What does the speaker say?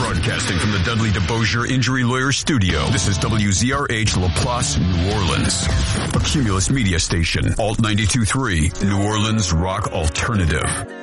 Broadcasting from the Dudley DeBosier Injury Lawyer Studio. This is WZRH LaPlace, New Orleans. A Cumulus media station. Alt 92.3, New Orleans Rock Alternative.